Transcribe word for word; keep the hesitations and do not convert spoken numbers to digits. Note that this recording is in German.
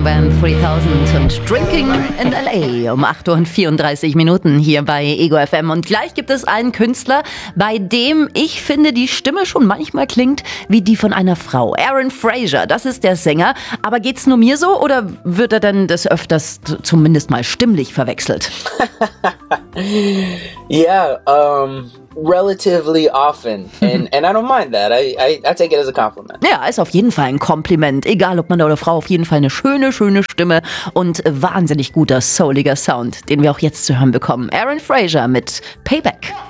Band dreitausend und Drinking in L A um acht Uhr und vierunddreißig Minuten hier bei Ego F M. Und gleich gibt es einen Künstler, bei dem ich finde, die Stimme schon manchmal klingt wie die von einer Frau. Aaron Fraser, das ist der Sänger. Aber geht's nur mir so oder wird er denn des Öfters zumindest mal stimmlich verwechselt? Yeah, um, relatively often. And, and I don't mind that. I, I, I take it as a compliment. Ja, ist auf jeden Fall ein Kompliment. Egal ob Mann oder Frau, auf jeden Fall eine schöne, schöne Stimme und wahnsinnig guter, souliger Sound, den wir auch jetzt zu hören bekommen. Aaron Fraser mit Payback.